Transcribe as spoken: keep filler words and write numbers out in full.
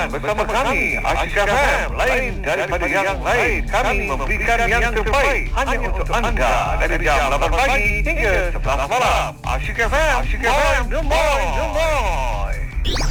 bersama kami Asyik F M. Lain daripada yang lain, kami memberikan yang terbaik hanya untuk anda dari jam lapan pagi hingga sebelas malam. Asyik F M, Asyik F M, The More, The More.